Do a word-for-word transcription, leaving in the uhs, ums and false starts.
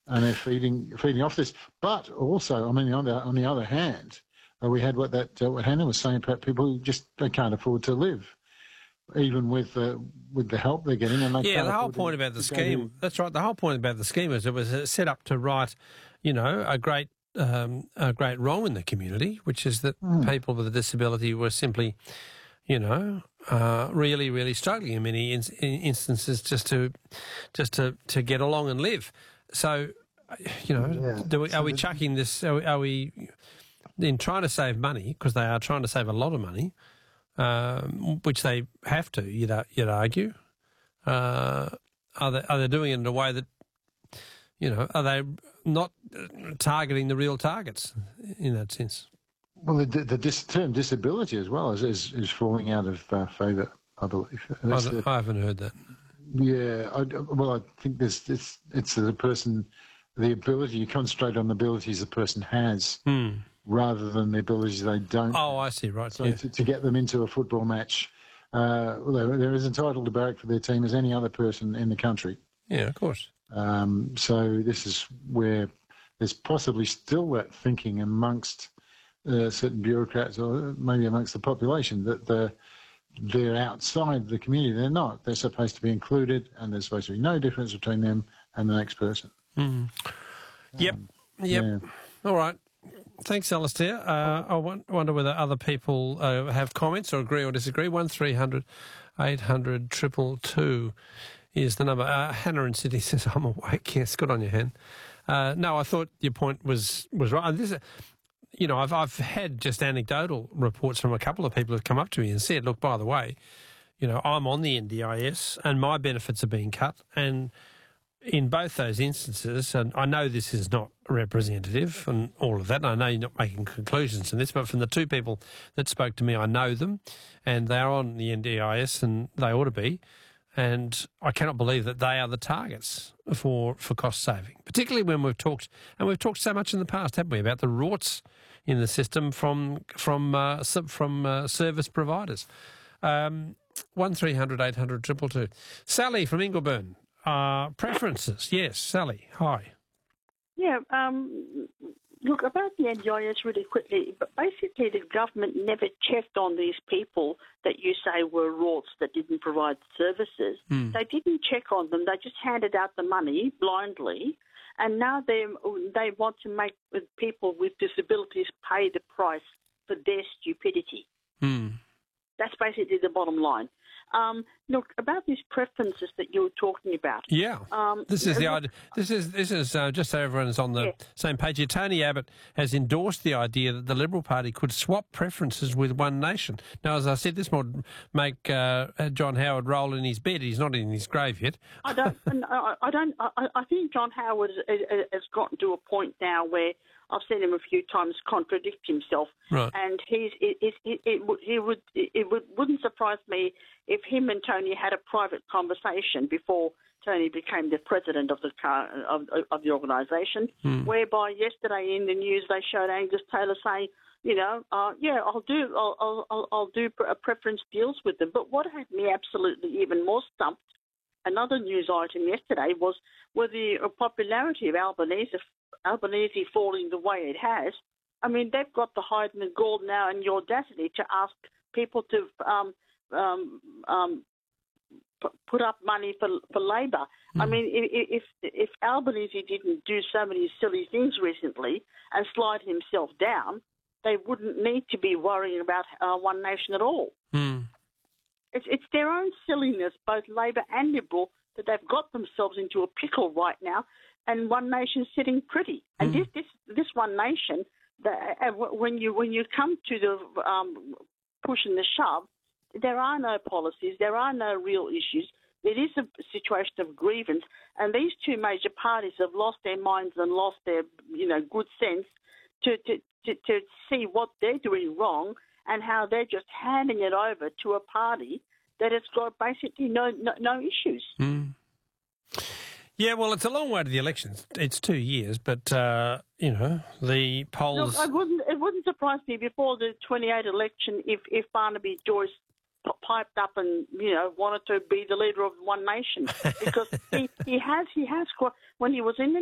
and they're feeding feeding off this. But also, I mean, on the on the other hand, uh, we had what that uh, what Hannah was saying about people who just they can't afford to live, even with uh, with the help they're getting. And they yeah, can't the whole afford point to, about the to scheme. That's right. The whole point about the scheme is it was uh, set up to right, you know, a great um, a great wrong in the community, which is that mm. people with a disability were simply, you know, uh, really, really struggling in many in- instances just to just to, to get along and live. So, you know, Yeah. do we, So are we the, chucking this? Are we, are we in trying to save money, because they are trying to save a lot of money, um, which they have to, you'd, you'd argue. Uh, are they are they doing it in a way that, you know, are they not targeting the real targets in that sense? well, the, the dis- term disability as well is is, is falling out of uh, favour, I believe. I, That's the, I haven't heard that. yeah, I, well, I think there's it's it's the person, the ability. You concentrate on the abilities the person has Hmm. rather than the abilities they don't. Oh, have. I see. Right. So Yeah. to, to get them into a football match, uh, well, they're, they're as entitled to barrack for their team as any other person in the country. Yeah, of course. Um, so this is where there's possibly still that thinking amongst uh, certain bureaucrats or maybe amongst the population that they're, they're outside the community. They're not. They're supposed to be included, and there's supposed to be no difference between them and the next person. Mm. Yep. Um, Yep. yeah. All right. Thanks, Alistair. Uh, I wonder whether other people uh, have comments or agree or disagree. One three hundred eight hundred triple two is the number. Uh, Hannah in Sydney says, I'm awake. Yes, good on you, Hen. Uh, no, I thought your point was, was right. And this, you know, I've, I've had just anecdotal reports from a couple of people who've come up to me and said, look, by the way, you know, I'm on the N D I S and my benefits are being cut. And in both those instances, and I know this is not representative and all of that, and I know you're not making conclusions in this, but from the two people that spoke to me, I know them, and they're on the N D I S, and they ought to be, and I cannot believe that they are the targets for, for cost saving, particularly when we've talked, and we've talked so much in the past, haven't we, about the rorts in the system from from uh, from uh, service providers. Um, one three hundred eight hundred triple two. Sally from Ingleburn. Uh, preferences, yes, Sally. Hi. Yeah, um, look, about the N D I S really quickly, but basically the government never checked on these people that you say were rorts that didn't provide services. Mm. They didn't check on them. They just handed out the money blindly, and now they they want to make people with disabilities pay the price for their stupidity. Mm. That's basically the bottom line. Um, look, about these preferences that you were talking about. Yeah, um, this is the idea. This is this is uh, just so everyone's on the yeah. same page here. Tony Abbott has endorsed the idea that the Liberal Party could swap preferences with One Nation. Now, as I said, this would make uh, John Howard roll in his bed. He's not in his grave yet. I don't. I, I don't. I, I think John Howard has, has gotten to a point now where I've seen him a few times contradict himself, right. and he's it, it, it, it, would, it would it would, wouldn't surprise me if him and Tony had a private conversation before Tony became the president of the of, of the organisation, hmm. whereby yesterday in the news they showed Angus Taylor saying, you know, uh, yeah, I'll do I'll, I'll I'll do preference deals with them. But what had me absolutely even more stumped, another news item yesterday, was with the popularity of Albanese, Albanese falling the way it has. I mean, they've got the hide and the gall now and the audacity to ask people to um, um, um, p- put up money for for Labor. Mm. I mean, if if Albanese didn't do so many silly things recently and slide himself down, they wouldn't need to be worrying about uh, One Nation at all. Mm. It's it's their own silliness, both Labor and Liberal, that they've got themselves into a pickle right now, and One Nation's sitting pretty. And mm. this this this One Nation, the, uh, when you when you come to the um, push and the shove, there are no policies, there are no real issues. It is a situation of grievance, and these two major parties have lost their minds and lost their, you know, good sense to to, to, to see what they're doing wrong and how they're just handing it over to a party that has got basically no no, no issues. Mm. Yeah, well, it's a long way to the elections. It's two years, but uh, you know the polls. Look, I wouldn't. It wouldn't surprise me before the twenty-eight election if if Barnaby Joyce piped up and you know wanted to be the leader of One Nation, because he, he has he has when he was in the